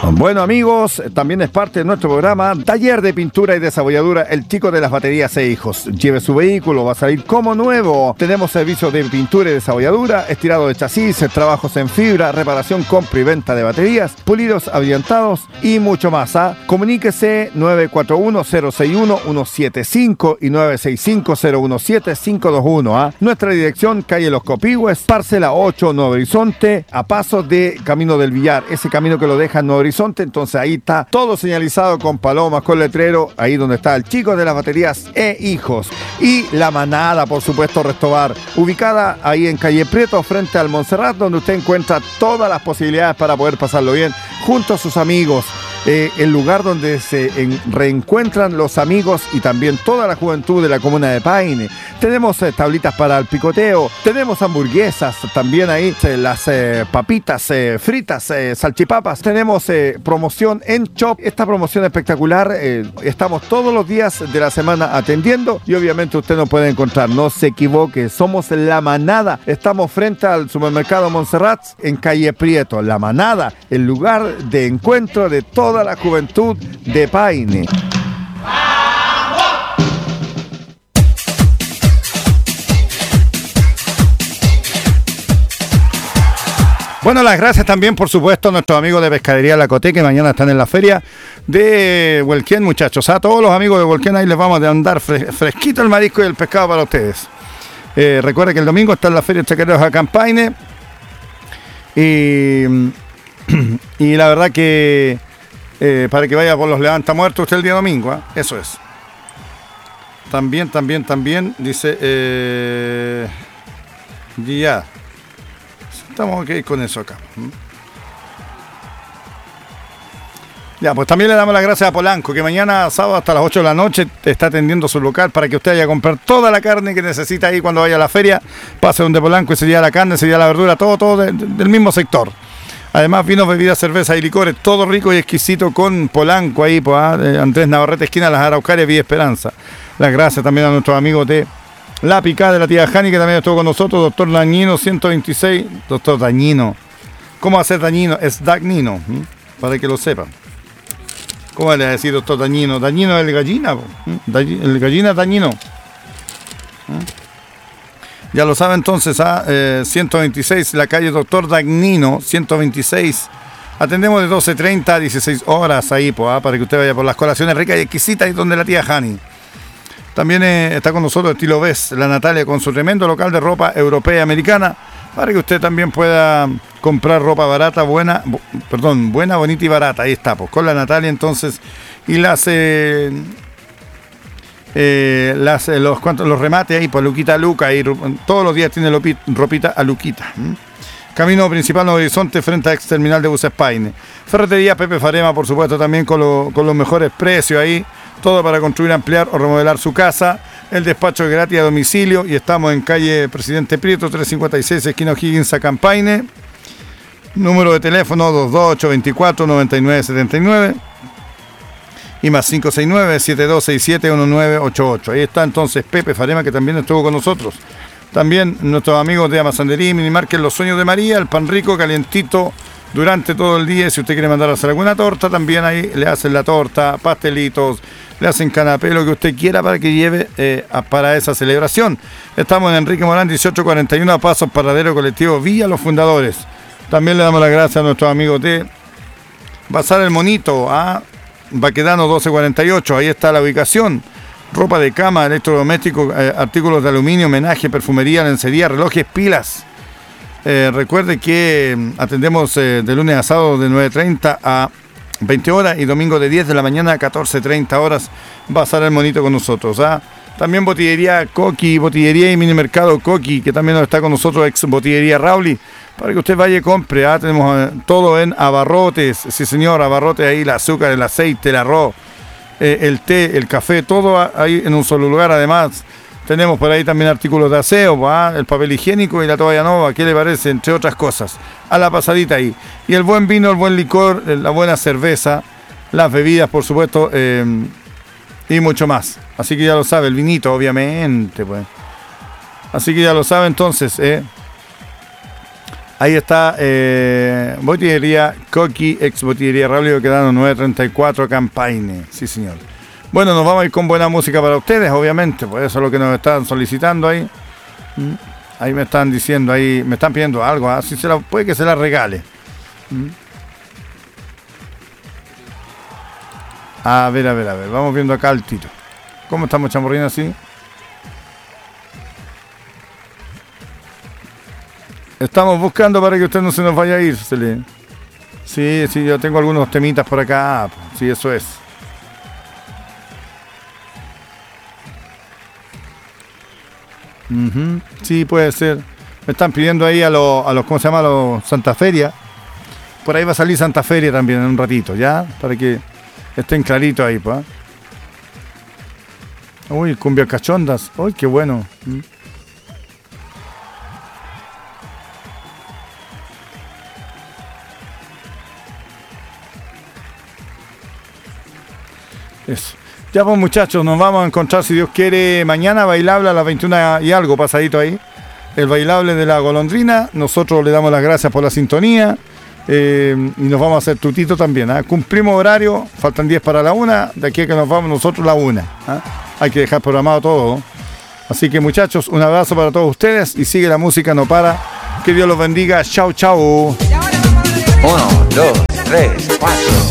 Bueno, amigos, también es parte de nuestro programa Taller de Pintura y Desabolladura El Chico de las Baterías e Hijos. Lleve su vehículo, va a salir como nuevo. Tenemos servicios de pintura y desabolladura, estirado de chasis, trabajos en fibra, reparación, compra y venta de baterías, pulidos, abrillantados y mucho más. Comuníquese 941-061-175 y 965-017-521. Nuestra dirección, calle Los Copihue, parcela 8, Nuevo Horizonte, a pasos de Camino del Villar, ese camino que lo deja en Nuevo Horizonte. Entonces ahí está todo señalizado con palomas, con letrero, ahí donde está el Chico de las Baterías e Hijos. Y La Manada, por supuesto, Restobar, ubicada ahí en calle Prieto, frente al Montserrat, donde usted encuentra todas las posibilidades para poder pasarlo bien junto a sus amigos. El lugar donde se reencuentran los amigos y también toda la juventud de la comuna de Paine. Tenemos tablitas para el picoteo, tenemos hamburguesas, también ahí las papitas fritas, salchipapas. Tenemos promoción en Chop, esta promoción espectacular. Estamos todos los días de la semana atendiendo y obviamente usted nos puede encontrar, no se equivoque, somos La Manada. Estamos frente al supermercado Montserrat en calle Prieto. La Manada, el lugar de encuentro de toda la juventud de Paine. Bueno, las gracias también, por supuesto, a nuestros amigos de Pescadería La Coté, que mañana están en la feria de Huelquén, muchachos. A todos los amigos de Huelquén, ahí les vamos a andar fresquito el marisco y el pescado para ustedes. Recuerden que el domingo está en la feria de Chaqueros acá en Paine. Y la verdad que para que vaya por los levantamuertos usted el día domingo, eso es. También, dice, ya. Estamos ok con eso acá. Ya, pues también le damos las gracias a Polanco, que mañana sábado hasta las 8 de la noche está atendiendo su local para que usted vaya a comprar toda la carne que necesita ahí cuando vaya a la feria. Pase donde Polanco y se lleva la carne, se lleva la verdura, todo del mismo sector. Además, vinos, bebidas, cerveza y licores, todo rico y exquisito con Polanco ahí, pues, Andrés Navarrete, esquina Las Araucarias, Villa Esperanza. Las gracias también a nuestros amigos de La Picada de la tía Jani, que también estuvo con nosotros, doctor Dañino 126. Doctor Dañino. ¿Cómo hacer Dañino? Es Dagnino, para que lo sepan. ¿Cómo le va a decir doctor Dañino? Dañino es el gallina, el gallina Dañino. Ya lo sabe entonces, 126, la calle Doctor Dagnino, 126. Atendemos de 12:30 a 16 horas ahí, para que usted vaya por las colaciones ricas y exquisitas y donde la tía Jani. También está con nosotros Estilo Ves, la Natalia, con su tremendo local de ropa europea y americana, para que usted también pueda comprar ropa barata, buena, bonita y barata. Ahí está, pues, con la Natalia entonces. Y los remates ahí, pues Luquita Luca, ahí, todos los días tiene ropita a Luquita. Camino principal Nuevo Horizonte, frente a ex terminal de buses Paine. Ferretería Pepe Farema, por supuesto, también con los mejores precios ahí. Todo para construir, ampliar o remodelar su casa. El despacho es gratis a domicilio y estamos en calle Presidente Prieto, 356, esquina O'Higgins, acá en Paine. Número de teléfono 22824-9979 y más 569-7267-1988. Ahí está entonces Pepe Farema, que también estuvo con nosotros. También nuestros amigos de Amasandería y Minimarket Los Sueños de María, el pan rico, calientito durante todo el día. Si usted quiere mandar a hacer alguna torta, también ahí le hacen la torta, pastelitos, le hacen canapé, lo que usted quiera para que lleve para esa celebración. Estamos en Enrique Morán 1841, a Pasos Paradero Colectivo Villa Los Fundadores. También le damos las gracias a nuestros amigos de Bazar El Monito, a Baquedano 1248, ahí está la ubicación. Ropa de cama, electrodomésticos, artículos de aluminio, homenaje, perfumería, lencería, relojes, pilas. Recuerde que atendemos de lunes a sábado de 9:30 a 20 horas y domingo de 10 de la mañana a 14:30 horas. Va a estar el monito con nosotros. También botillería Coqui, botillería y mini mercado Coqui, que también está con nosotros, ex botillería Rauli, para que usted vaya y compre. Tenemos todo en abarrotes, sí señor, abarrotes ahí, el azúcar, el aceite, el arroz, el té, el café, todo ahí en un solo lugar. Además, tenemos por ahí también artículos de aseo, el papel higiénico y la toalla nova, ¿qué le parece? Entre otras cosas, a la pasadita ahí. Y el buen vino, el buen licor, la buena cerveza, las bebidas, por supuesto, y mucho más. Así que ya lo sabe, el vinito, obviamente, pues. Así que ya lo sabe entonces, Ahí está Botillería Coqui, ex Botillería Raúl Quedano 934 Campaine. Sí, señor. Bueno, nos vamos a ir con buena música para ustedes, obviamente. Pues eso es lo que nos están solicitando ahí. Ahí me están diciendo, ahí me están pidiendo algo. Así puede que se la regale. A ver. Vamos viendo acá al Tito. ¿Cómo estamos, Chamorrín, así? Estamos buscando para que usted no se nos vaya a ir, Celín. Sí, yo tengo algunos temitas por acá. Sí, eso es. Sí, puede ser. Me están pidiendo ahí a los ¿cómo se llama? A los Santa Feria. Por ahí va a salir Santa Feria también en un ratito, ¿ya? Para que estén claritos ahí, pues. Uy, cumbia cachondas. Uy, qué bueno. Eso. Ya pues, muchachos, nos vamos a encontrar, si Dios quiere, mañana bailable a las 21 y algo, pasadito ahí. El bailable de la golondrina. Nosotros le damos las gracias por la sintonía. Y nos vamos a hacer tutito también. Cumplimos horario, faltan 10 para la 1. De aquí a que nos vamos nosotros la 1. Hay que dejar programado todo. Así que, muchachos, un abrazo para todos ustedes. Y sigue la música, no para. Que Dios los bendiga. Chau, chau. 1, 2, 3, 4.